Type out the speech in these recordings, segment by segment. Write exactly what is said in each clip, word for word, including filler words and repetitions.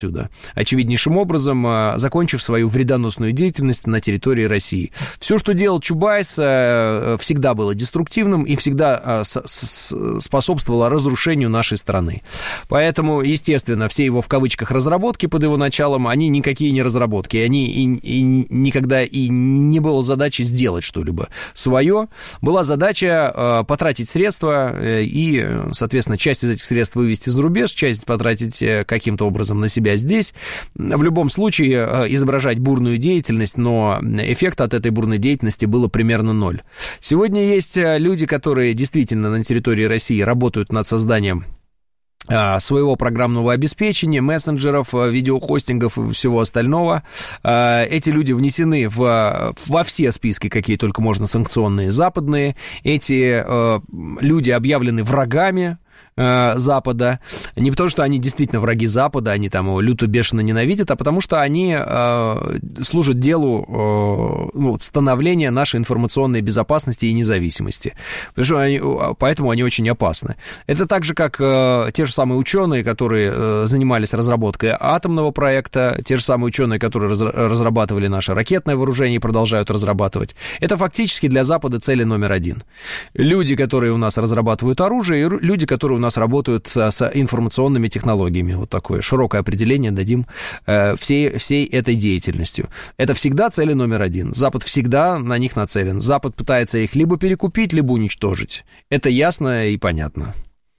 отсюда, очевиднейшим образом, закончив свою вредоносную деятельность на территории России. Все, что делал Чубайс, всегда было деструктивным и всегда способствовало разрушению нашей страны. Поэтому, естественно, все его, в кавычках, разработки под его началом, они никакие не разработки, они и, и никогда и не было задачи сделать что-либо свое. Была задача потратить средства и, соответственно, часть из этих средств вывести за рубеж, часть потратить каким-то образом на себя здесь. В любом случае изображать бурную деятельность, но эффекта от этой бурной деятельности было примерно ноль. Сегодня есть люди, которые действительно на территории России работают над созданием своего программного обеспечения, мессенджеров, видеохостингов и всего остального. Эти люди внесены в, во все списки, какие только можно, санкционные, западные. Эти люди объявлены врагами Запада, не потому что они действительно враги Запада, они там его люто бешено ненавидят, а потому что они э, служат делу э, ну, становления нашей информационной безопасности и независимости. Потому что они, поэтому они очень опасны. Это так же, как э, те же самые ученые, которые э, занимались разработкой атомного проекта, те же самые ученые, которые раз, разрабатывали наше ракетное вооружение и продолжают разрабатывать. Это фактически для Запада цели номер один. Люди, которые у нас разрабатывают оружие, и люди, которые у нас работают с, с информационными технологиями. Вот такое широкое определение дадим э, всей, всей этой деятельностью. Это всегда цели номер один. Запад всегда на них нацелен. Запад пытается их либо перекупить, либо уничтожить. Это ясно и понятно.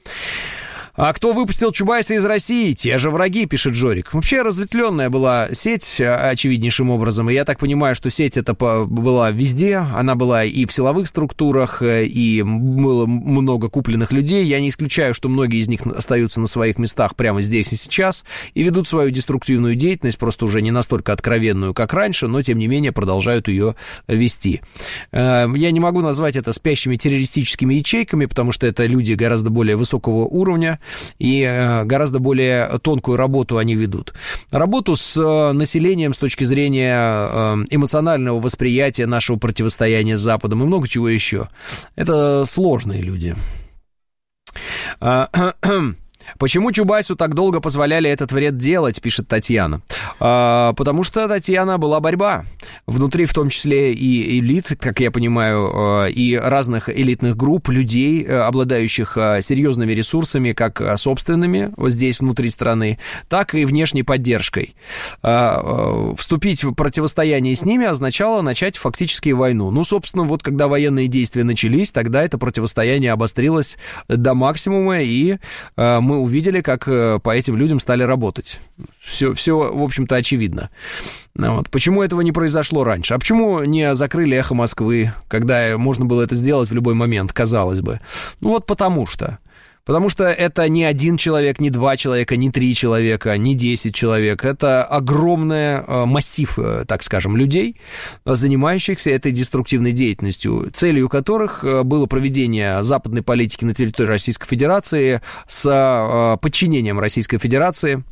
А кто выпустил Чубайса из России? Те же враги, пишет Жорик. Вообще разветвленная была сеть, очевиднейшим образом, и я так понимаю, что сеть эта была везде, она была и в силовых структурах, и было много купленных людей. Я не исключаю, что многие из них остаются на своих местах прямо здесь и сейчас и ведут свою деструктивную деятельность, просто уже не настолько откровенную, как раньше, но, тем не менее, продолжают ее вести. Я не могу назвать это спящими террористическими ячейками, потому что это люди гораздо более высокого уровня, и гораздо более тонкую работу они ведут. Работу с населением с точки зрения эмоционального восприятия нашего противостояния с Западом и много чего еще. Это сложные люди. Почему Чубайсу так долго позволяли этот вред делать, пишет Татьяна. А, потому что, Татьяна, была борьба. Внутри, в том числе, и элит, как я понимаю, и разных элитных групп людей, обладающих серьезными ресурсами, как собственными, вот здесь, внутри страны, так и внешней поддержкой. А, вступить в противостояние с ними означало начать фактически войну. Ну, собственно, вот когда военные действия начались, тогда это противостояние обострилось до максимума, и мы Мы увидели, как по этим людям стали работать. Все, все в общем-то, очевидно. Вот. Почему этого не произошло раньше? А почему не закрыли «Эхо Москвы», когда можно было это сделать в любой момент, казалось бы? Ну вот потому что. Потому что это не один человек, не два человека, не три человека, не десять человек. Это огромный массив, так скажем, людей, занимающихся этой деструктивной деятельностью, целью которых было проведение западной политики на территории Российской Федерации с подчинением Российской Федерации,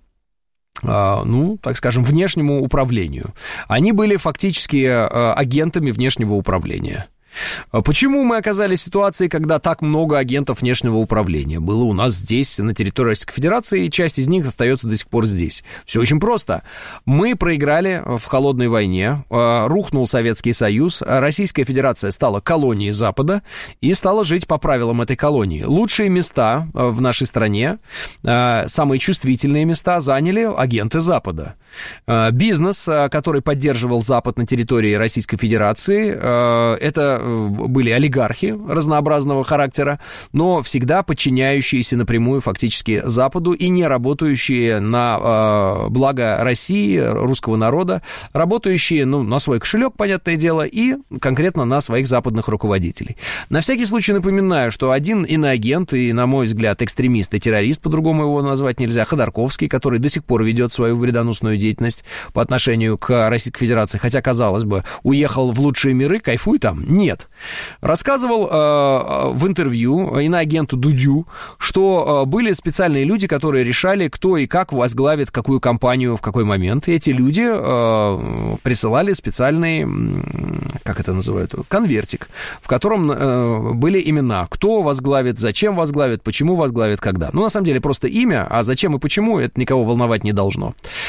ну, так скажем, внешнему управлению. Они были фактически агентами внешнего управления. Почему мы оказались в ситуации, когда так много агентов внешнего управления было у нас здесь, на территории Российской Федерации, и часть из них остается до сих пор здесь? Все очень просто. Мы проиграли в холодной войне, рухнул Советский Союз, Российская Федерация стала колонией Запада и стала жить по правилам этой колонии. Лучшие места в нашей стране, самые чувствительные места заняли агенты Запада. Бизнес, который поддерживал Запад на территории Российской Федерации, это были олигархи разнообразного характера, но всегда подчиняющиеся напрямую фактически Западу и не работающие на э, благо России, русского народа, работающие, ну, на свой кошелек, понятное дело, и конкретно на своих западных руководителей. На всякий случай напоминаю, что один иноагент и, на мой взгляд, экстремист и террорист, по-другому его назвать нельзя, Ходорковский, который до сих пор ведет свою вредоносную деятельность по отношению к Российской Федерации, хотя, казалось бы, уехал в лучшие миры, кайфуй там. Нет. Нет. Рассказывал э, в интервью иноагенту Дудю, что э, были специальные люди, которые решали, кто и как возглавит какую компанию в какой момент. И эти люди э, присылали специальный, как это называют, конвертик, в котором э, были имена, кто возглавит, зачем возглавит, почему возглавит, когда. Ну, на самом деле, просто имя, а зачем и почему, это никого волновать не должно.